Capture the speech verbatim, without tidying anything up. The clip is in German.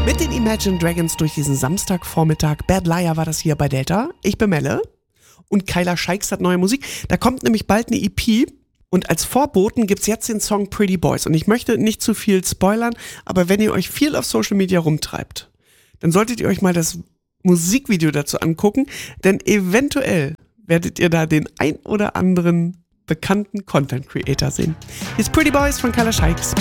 Mit den Imagine Dragons durch diesen Samstagvormittag. Bad Liar war das hier bei Delta. Ich bin Melle und Kyla Scheiks hat neue Musik. Da kommt nämlich bald eine E P und als Vorboten gibt's jetzt den Song Pretty Boys. Und ich möchte nicht zu viel spoilern, aber wenn ihr euch viel auf Social Media rumtreibt, dann solltet ihr euch mal das Musikvideo dazu angucken, denn eventuell werdet ihr da den ein oder anderen bekannten Content Creator sehen. Hier ist Pretty Boys von Kyla Scheiks.